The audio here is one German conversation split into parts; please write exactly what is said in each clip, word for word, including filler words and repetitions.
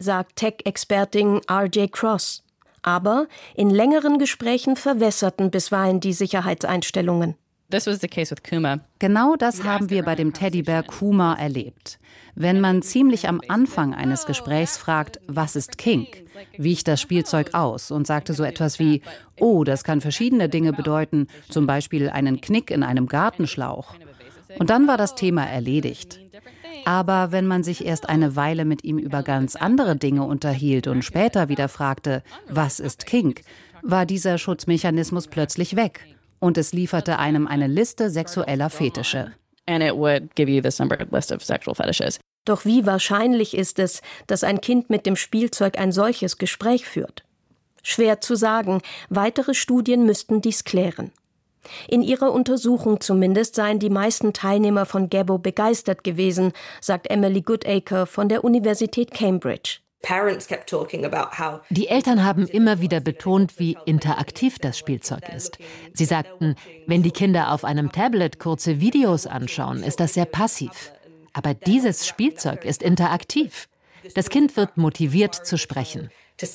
sagt Tech-Expertin R J Cross. Aber in längeren Gesprächen verwässerten bisweilen die Sicherheitseinstellungen. Genau das haben wir bei dem Teddybär Kuma erlebt. Wenn man ziemlich am Anfang eines Gesprächs fragt, was ist Kink, wiech das Spielzeug aus und sagte so etwas wie, oh, das kann verschiedene Dinge bedeuten, zum Beispiel einen Knick in einem Gartenschlauch. Und dann war das Thema erledigt. Aber wenn man sich erst eine Weile mit ihm über ganz andere Dinge unterhielt und später wieder fragte, was ist Kink, war dieser Schutzmechanismus plötzlich weg. Und es lieferte einem eine Liste sexueller Fetische. Doch wie wahrscheinlich ist es, dass ein Kind mit dem Spielzeug ein solches Gespräch führt? Schwer zu sagen, weitere Studien müssten dies klären. In ihrer Untersuchung zumindest seien die meisten Teilnehmer von Gabbo begeistert gewesen, sagt Emily Goodacre von der Universität Cambridge. Die Eltern haben immer wieder betont, wie interaktiv das Spielzeug ist. Sie sagten, wenn die Kinder auf einem Tablet kurze Videos anschauen, ist das sehr passiv. Aber dieses Spielzeug ist interaktiv. Das Kind wird motiviert zu sprechen.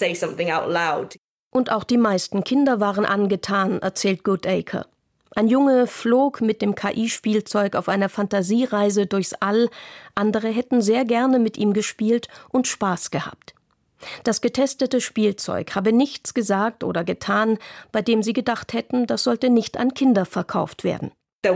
Und auch die meisten Kinder waren angetan, erzählt Goodacre. Ein Junge flog mit dem K I-Spielzeug auf einer Fantasiereise durchs All. Andere hätten sehr gerne mit ihm gespielt und Spaß gehabt. Das getestete Spielzeug habe nichts gesagt oder getan, bei dem sie gedacht hätten, das sollte nicht an Kinder verkauft werden.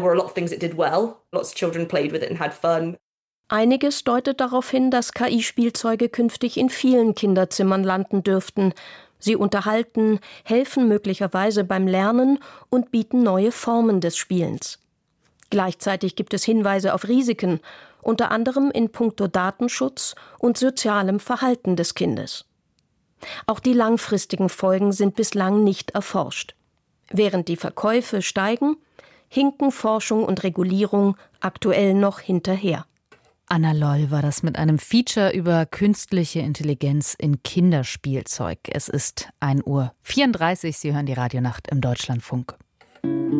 Einiges deutet darauf hin, dass K I-Spielzeuge künftig in vielen Kinderzimmern landen dürften. Sie unterhalten, helfen möglicherweise beim Lernen und bieten neue Formen des Spielens. Gleichzeitig gibt es Hinweise auf Risiken, unter anderem in puncto Datenschutz und sozialem Verhalten des Kindes. Auch die langfristigen Folgen sind bislang nicht erforscht. Während die Verkäufe steigen, hinken Forschung und Regulierung aktuell noch hinterher. Anna Loll war das mit einem Feature über künstliche Intelligenz in Kinderspielzeug. Es ist ein Uhr vierunddreißig, Sie hören die Radionacht im Deutschlandfunk.